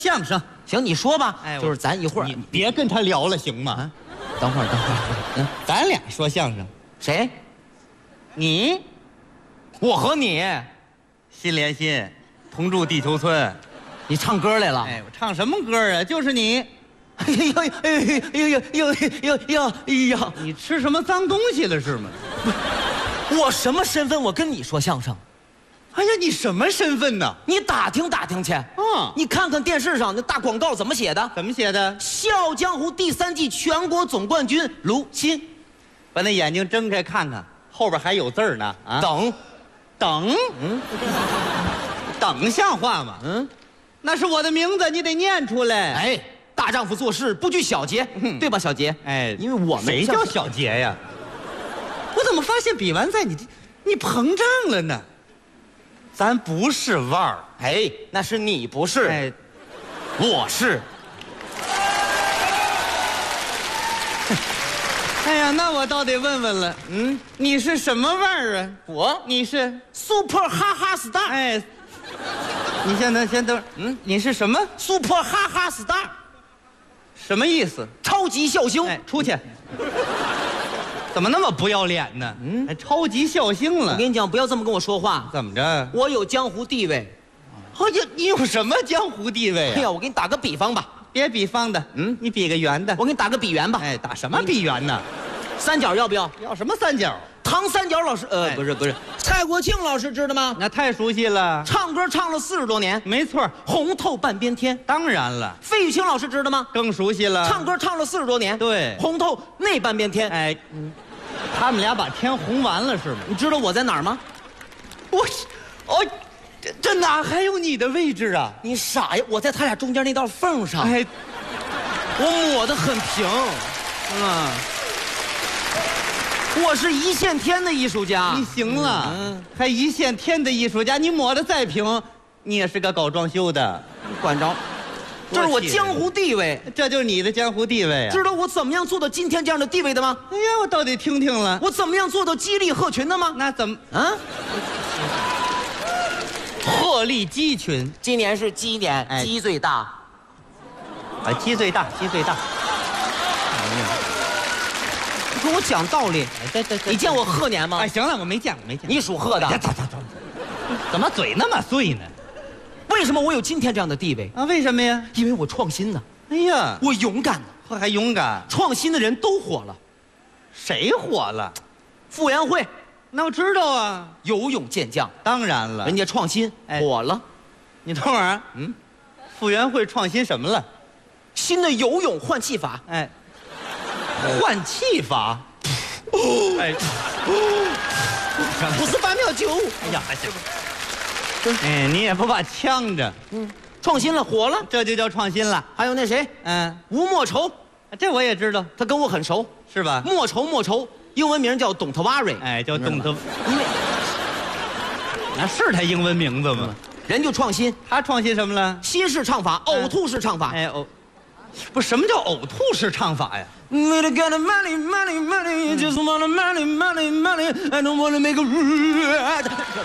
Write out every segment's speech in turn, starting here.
相声。 行，你说吧。 哎， 就是咱一会儿， 你别跟他聊了，行吗？啊， 等会儿。 咱俩说相声。 谁？ 你， 我和你， 心连心，同住地球村。 你唱歌来了？ 哎，我唱什么歌啊？就是你。 哎呀！ 你吃什么脏东西了是吗？ 我什么身份？我跟你说相声。 哎呀，你什么身份呢？ 你打听打听去。你看看电视上那大广告怎么写的？ 怎么写的？ 《笑傲江湖》第3季全国总冠军卢鑫。 把那眼睛睁开看看，后边还有字儿呢。啊，等，等像话吗？那是我的名字，你得念出来。 哎，大丈夫做事不拘小节，对吧，小杰？ 哎， 因为我们谁叫小杰呀？我怎么发现比完赛你膨胀了呢？咱不是腕儿， 哎，那是你不是， 哎， 我是。 哎呀，那我倒得问问了，你是什么腕儿啊？你是 Super 哈哈 Star。 哎，你先等，你是什么 Super 哈哈 Star？ 什么意思？ 超级笑星。 哎，出去。怎么那么不要脸呢？还超级笑星了。 我跟你讲，不要这么跟我说话。 怎么着？ 我有江湖地位。 哎呀，你有什么江湖地位啊？ 哎呀，我给你打个比方吧。 别比方的，你比个圆的。 我给你打个比圆吧。 哎，打什么比圆呢？ 三角要不要？ 要什么三角？ 唐三角老师，不是，蔡国庆老师知道吗？ 那太熟悉了， 唱歌唱了40多年。 没错， 红透半边天。 当然了。 费玉清老师知道吗？ 更熟悉了， 唱歌唱了40多年。 对， 红透那半边天。 哎，他们俩把天红完了是吗？ 你知道我在哪儿吗？ 这哪还有你的位置啊？ 你傻呀！我在他俩中间那道缝上。 哎， 我抹得很平。我是一线天的艺术家。 你行了，还一线天的艺术家，你抹得再平，你也是个搞装修的。 你管着？这是我江湖地位， 这就是你的江湖地位啊！ 知道我怎么样做到今天这样的地位的吗？ 哎呀，我倒得听听了。 我怎么样做到激励鹤群的吗？ 那怎么鹤立鸡群。 今年是鸡年，鸡最大。 鸡最大，鸡最大。 你跟我讲道理。 对， 你见过鹤年吗？ 哎，行了，我没见过。 你属鹤的。 怎么嘴那么碎呢？ 为什么我有今天这样的地位啊？为什么呀？ 因为我创新呢。 哎呀， 我勇敢呢。 还勇敢。 创新的人都火了。 谁火了？ 傅园慧。 那我知道啊， 游泳健将。 当然了， 人家创新火了。 你等会儿，傅园慧创新什么了？ 新的游泳换气法。 哎，换气法。哎， 不是8秒9。 哎呀，哎，你也不怕呛着。 创新了，火了， 这就叫创新了。 还有那谁，吴莫愁， 这我也知道， 他跟我很熟， 是吧？ 莫愁，英文名叫董特瓦瑞。 哎，叫董特，那是他英文名字吗？ 人就创新， 他创新什么了？ 新式唱法，呕吐式唱法。 哎，不是，什么叫呕吐式唱法呀？ We got money, just want money. I don't wanna make a.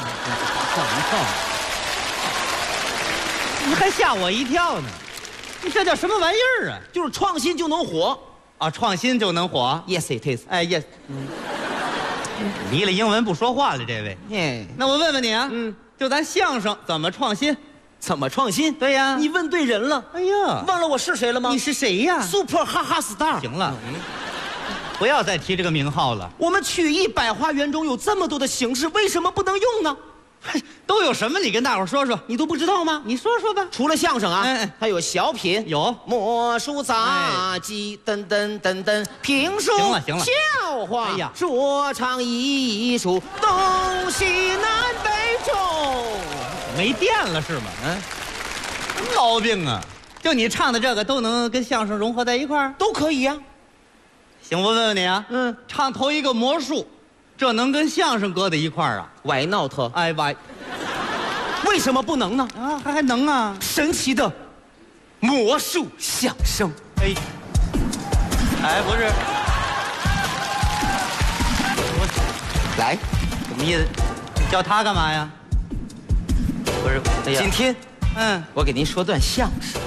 你还吓我一跳呢！你这叫什么玩意儿啊？ 就是创新就能火啊！创新就能火 ？Yes, it is. 哎 ，yes。离了英文不说话了，这位。那我问问你啊，就咱相声怎么创新？ 怎么创新？ 对呀， 你问对人了。 哎呀， 忘了我是谁了吗？ 你是谁呀 ？Super 哈哈 Star。 行了，不要再提这个名号了。 我们曲艺百花园中有这么多的形式，为什么不能用呢？ 都有什么？你跟大伙说说， 你都不知道吗？ 你说说吧。 除了相声啊，还有小品， 有魔术杂技，噔噔噔噔，评书， 行了， 笑话，哎呀，说唱艺术，东西南北中。 没电了是吗？什么毛病啊？就你唱的这个都能跟相声融合在一块儿？ 都可以呀。 行，我问问你啊，唱头一个魔术。这能跟相声搁在一块儿啊 ？Why not？ 哎，why？ 为什么不能呢？ 啊，还能啊！ 神奇的魔术相声。 哎，不是， 来， 什么意思？你叫他干嘛呀？不是，哎呀， 今天，我给您说段相声。